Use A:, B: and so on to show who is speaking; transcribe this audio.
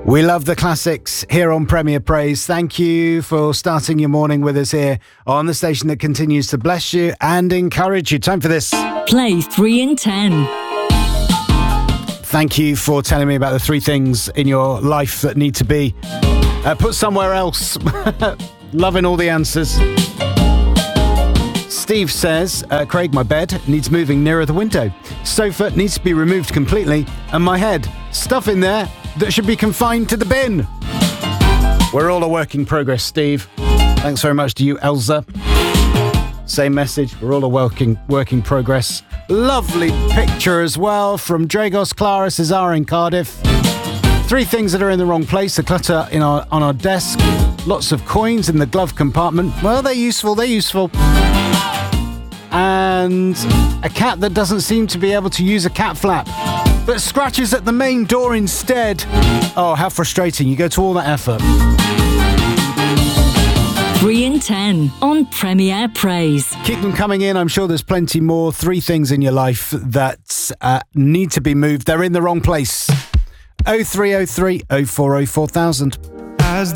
A: We love the classics here on Premier Praise. Thank you for starting your morning with us here on the station that continues to bless you and encourage you. Time for this.
B: Play 3 in 10.
A: Thank you for telling me about the 3 things in your life that need to be put somewhere else. Loving all the answers. Steve says, Craig, my bed needs moving nearer the window. Sofa needs to be removed completely. And my head, stuff in there that should be confined to the bin. We're all a work in progress, Steve. Thanks very much to you, Elsa. Same message. We're all a work in progress. Lovely picture as well from Dragos Clara Cesar in Cardiff. 3 things that are in the wrong place. The clutter on our desk. Lots of coins in the glove compartment. Well, they're useful. And a cat that doesn't seem to be able to use a cat flap, but scratches at the main door instead. Oh, how frustrating. You go to all that effort.
B: 3 in 10 on Premier Praise.
A: Keep them coming in. I'm sure there's plenty more. 3 things in your life that need to be moved. They're in the wrong place. 0303 0404 4000.